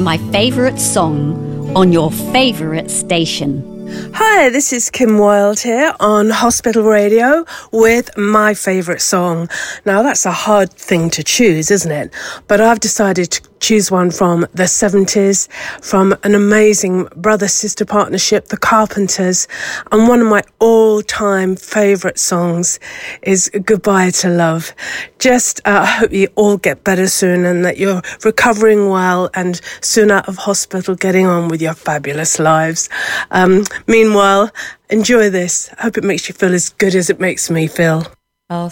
my favourite song on your favourite station. Hi, this is Kim Wilde here on Hospital Radio with my favourite song. Now, that's a hard thing to choose, isn't it? But I've decided to choose one from the 70s, from an amazing brother-sister partnership, The Carpenters. And one of my all-time favourite songs is Goodbye to Love. Just hope you all get better soon and that you're recovering well and soon out of hospital, getting on with your fabulous lives. Meanwhile, enjoy this. I hope it makes you feel as good as it makes me feel.